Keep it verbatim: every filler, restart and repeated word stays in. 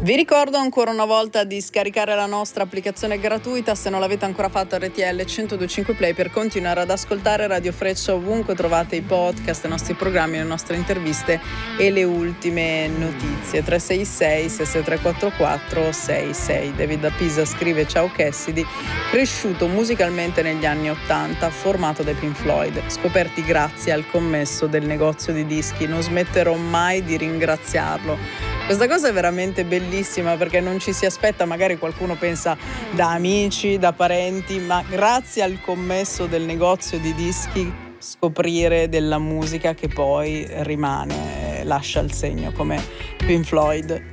Vi ricordo ancora una volta di scaricare la nostra applicazione gratuita se non l'avete ancora fatto, R T L centodue e cinque Play, per continuare ad ascoltare Radio Freccia ovunque trovate i podcast, i nostri programmi, le nostre interviste e le ultime notizie. tre sei sei sei sei tre quattro quattro sei sei. David da Pisa scrive: ciao Cassidy, cresciuto musicalmente negli anni ottanta, formato dai Pink Floyd, scoperti grazie al commesso del negozio di dischi, non smetterò mai di ringraziarlo. Questa cosa è veramente bellissima perché non ci si aspetta, magari qualcuno pensa da amici, da parenti, ma grazie al commesso del negozio di dischi scoprire della musica che poi rimane, lascia il segno, come Pink Floyd.